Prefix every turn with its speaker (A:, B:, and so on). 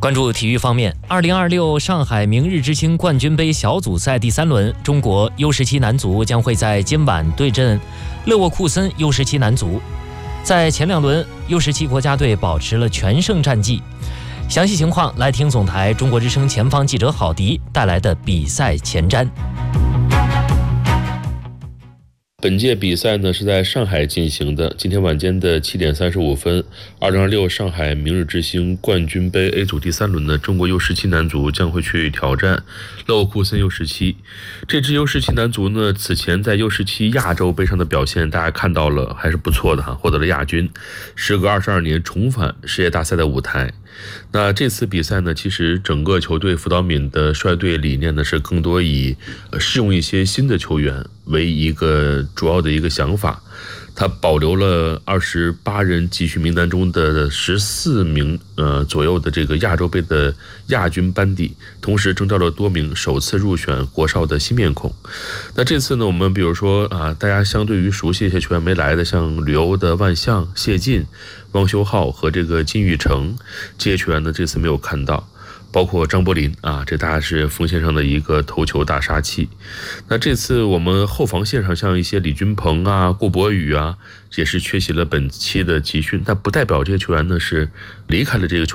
A: 关注体育方面，2026上海明日之星冠军杯小组赛第3轮，中国 U17 男足将会在今晚对阵勒沃库森 U17 男足。在前2轮 ，U17 国家队保持了全胜战绩。详细情况来听总台中国之声前方记者郝迪带来的比赛前瞻。
B: 本届比赛呢是在上海进行的，今天晚间的7点35分，2026上海明日之星冠军杯 A 组第3轮呢，中国 U17 男足将会去挑战勒沃库森 U17。这支 U17 男足呢，此前在 U17 亚洲杯上的表现，大家看到了还是不错的哈，获得了亚军，时隔22年重返世界大赛的舞台。那这次比赛呢，其实整个球队辅导闵的率队理念呢，是更多以试用一些新的球员为一个主要的一个想法。他保留了28人集训名单中的14名左右的这个亚洲杯的亚军班底，同时征召了多名首次入选国少的新面孔。那这次呢，我们比如说大家相对于熟悉一些球员没来的，像旅欧的万象、谢晋、汪修浩和这个金宇成，这些球员呢这次没有看到。包括张伯苓这大家是锋线上的一个头球大杀器。那这次我们后防线上像一些李君鹏顾博宇也是缺席了本期的集训，但不代表这些球员呢是离开了这个球